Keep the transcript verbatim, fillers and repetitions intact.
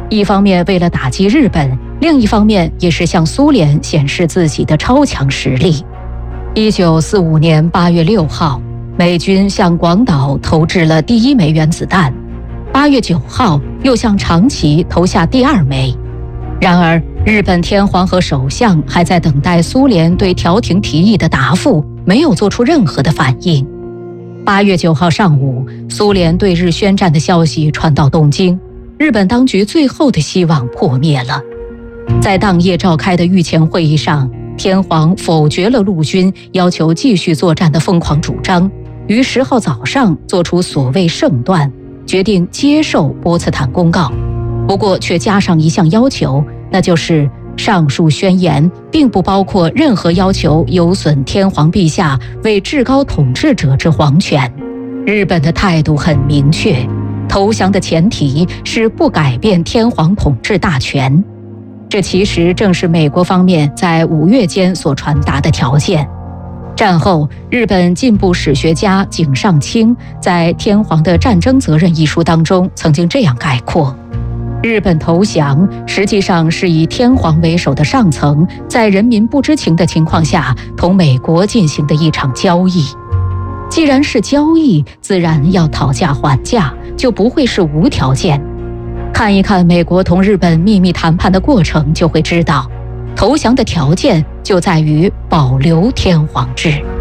一方面为了打击日本，另一方面也是向苏联显示自己的超强实力。一九四五年八月六号，美军向广岛投掷了第一枚原子弹，八月九号又向长崎投下第二枚。然而，日本天皇和首相还在等待苏联对调停提议的答复，没有做出任何的反应。八月九号上午，苏联对日宣战的消息传到东京，日本当局最后的希望破灭了。在当夜召开的御前会议上，天皇否决了陆军要求继续作战的疯狂主张，于十号早上做出所谓圣断，决定接受波茨坦公告。不过却加上一项要求，那就是上述宣言并不包括任何要求有损天皇陛下为至高统治者之皇权。日本的态度很明确，投降的前提是不改变天皇统治大权。这其实正是美国方面在五月间所传达的条件。战后，日本进步史学家井上清在《天皇的战争责任》一书当中曾经这样概括：日本投降实际上是以天皇为首的上层在人民不知情的情况下同美国进行的一场交易。既然是交易，自然要讨价还价，就不会是无条件。看一看美国同日本秘密谈判的过程，就会知道，投降的条件就在于保留天皇制。